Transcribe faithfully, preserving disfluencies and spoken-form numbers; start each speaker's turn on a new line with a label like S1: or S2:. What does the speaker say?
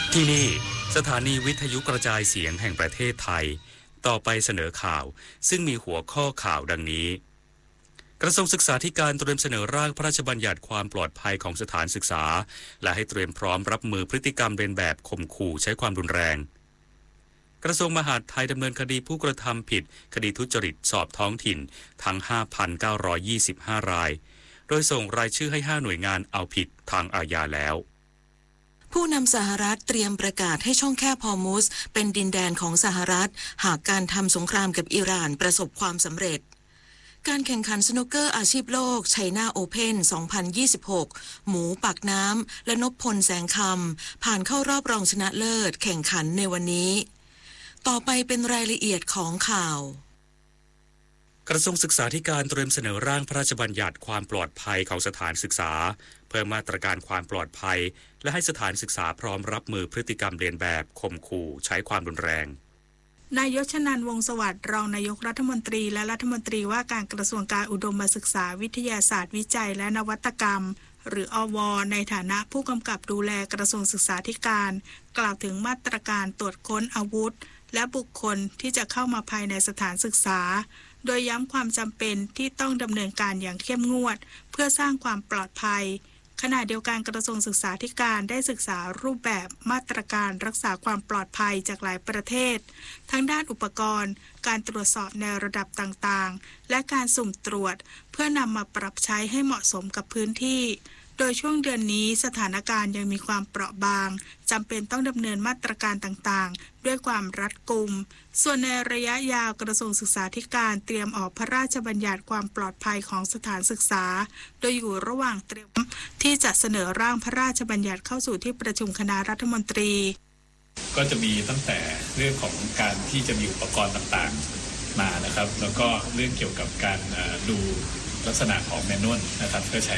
S1: ที่นี่สถานีวิทยุกระจายเสียงแห่งประเทศไทยต่อไปเสนอข่าวซึ่งมีหัวข้อข่าวดังนี้กระทรวงศึกษาธิการเตรียมเสนอร่างพระราชบัญญัติความปลอดภัยของสถานศึกษาและให้เตรียมพร้อมรับมือพฤติกรรมเลียนแบบข่มขู่ใช้ความรุนแรงกระทรวงมหาดไทยดำเนินคดีผู้กระทำผิดคดีทุจริตสอบท้องถิ่นทั้ง ห้าพันเก้าร้อยยี่สิบห้า รายโดยส่งรายชื่อให้ห้าหน่วยงานเอาผิดทางอาญาแล้ว
S2: ผู้นำสหรัฐเตรียมประกาศให้ช่องแคบฮอร์มุซเป็นดินแดนของสหรัฐหากการทำสงครามกับอิหร่านประสบความสำเร็จการแข่งขันสนุกเกอร์อาชีพโลกไชน่าโอเพ่น สองพันยี่สิบหก หมูปากน้ำและนพพลแสงคำผ่านเข้ารอบรองชนะเลิศแข่งขันในวันนี้ต่อไปเป็นรายละเอียดของข่าว
S1: กระทรวงศึกษาธิการเตรียมเสนอร่างพระราชบัญญัติความปลอดภัยของสถานศึกษาเพิ่มมาตรการความปลอดภัยและให้สถานศึกษาพร้อมรับมือพฤติกรรมเลียนแบบข่มขู่ใช้ความรุนแรง
S3: นายยชนันท์ วงศ์สวัสดิ์รองนายกรัฐมนตรีและรัฐมนตรีว่าการกระทรวงการอุดมศึกษาวิทยาศาสตร์วิจัยและนวัตกรรมหรืออว.ในฐานะผู้กำกับดูแลกระทรวงศึกษาธิการกล่าวถึงมาตรการตรวจค้นอาวุธและบุคคลที่จะเข้ามาภายในสถานศึกษาโดยย้ำความจำเป็นที่ต้องดำเนินการอย่างเข้มงวดเพื่อสร้างความปลอดภัยขณะเดียวกันกระทรวงศึกษาธิการได้ศึกษารูปแบบมาตรการรักษาความปลอดภัยจากหลายประเทศทั้งด้านอุปกรณ์การตรวจสอบในระดับต่างๆและการสุ่มตรวจเพื่อนำมาปรับใช้ให้เหมาะสมกับพื้นที่โดยช่วงเดือนนี้สถานการณ์ยังมีความเปราะบางจำเป็นต้องดำเนินมาตรการต่างๆด้วยความรัดกุมส่วนในระยะยาวกระทรวงศึกษาธิการเตรียมออกพระราชบัญญัติความปลอดภัยของสถานศึกษาโดยอยู่ระหว่างเตรียมที่จะเสนอร่างพระราชบัญญัติเข้าสู่ที่ประชุมคณะรัฐมนตรี
S4: ก็จะมีตั้งแต่เรื่องของการที่จะมีอุปกรณ์ต่างๆมานะครับแล้วก็เรื่องเกี่ยวกับการดูลักษณะของแมนนวลนะครับเพื่อใช้